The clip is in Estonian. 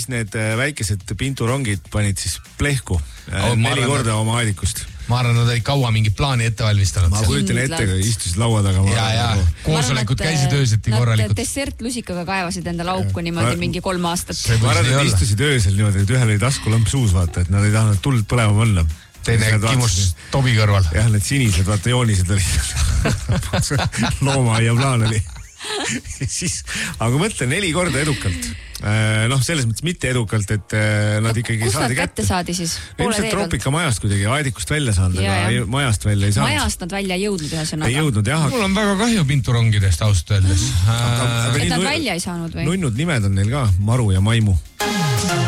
need väikesed pinturongid panid siis plehku 4 korda oma aedikust. Ma arvan, nad olid kaua mingi plaani ette valmistanud. Ma kujutan ette, kui istusid laua taga. Ja. Koosolekud käisid ööseti korralikult. Nad dessertlusikaga kaevasid enda lauku niimoodi mingi 3 aastat. Ma arvan, et istusid öösel niimoodi, et ühel oli taskulamp suus, vaata, et nad ei tahtnud tuld põlema panna. Teine kimus Tobi kõrval. Jah, need sinised, vaata joonised olid. Loomaaia plaan oli. Siis, aga mõtle 4 korda edukalt. Selles mõttes mitte edukalt, et nad ikkagi kus saadi nad kätte saadi siis? Ilmselt Troopika majast kuidagi aedikust välja saanud, aga majast välja ei saanud. Majast nad välja ei jõudnud ühesõnaga. Ei jõudnud, jah. Mul on väga kahju pinturongidest ausalt öeldes. Et nad välja ei saanud või? Nunnud nimed on neil ka, Maru ja Maimu.